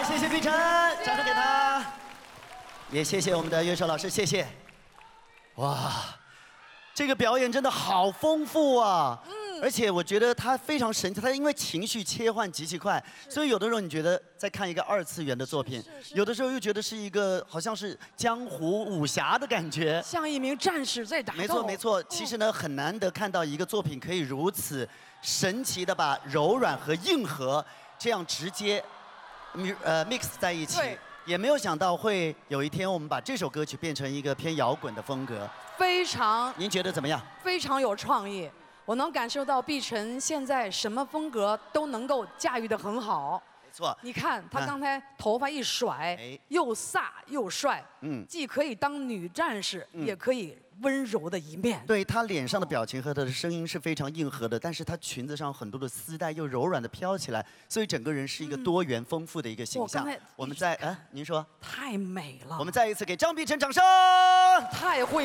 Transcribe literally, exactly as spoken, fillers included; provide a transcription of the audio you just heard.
来，谢谢碧晨，掌声给他。也谢谢我们的乐手老师，谢谢。哇，这个表演真的好丰富啊！嗯。而且我觉得他非常神奇，他因为情绪切换极其快，所以有的时候你觉得在看一个二次元的作品，有的时候又觉得是一个好像是江湖武侠的感觉， 像一名战士在打斗。 没错没错，其实呢很难得看到一个作品可以如此神奇的把柔软和硬核这样直接，呃 mix 在一起。也没有想到会有一天我们把这首歌曲变成一个偏摇滚的风格。 非常。 您觉得怎么样？ 非常有创意。 我能感受到碧晨现在什么风格都能够驾驭得很好。 没错， 你看他刚才头发一甩，又飒又帅，嗯，既可以当女战士，也可以温柔的一面。 对他脸上的表情和他的声音是非常硬核的，但是他裙子上很多的丝带又柔软的飘起来，所以整个人是一个多元丰富的一个形象。我们再啊，您说？ 太美了。 我们再一次给张碧晨掌声。 太会。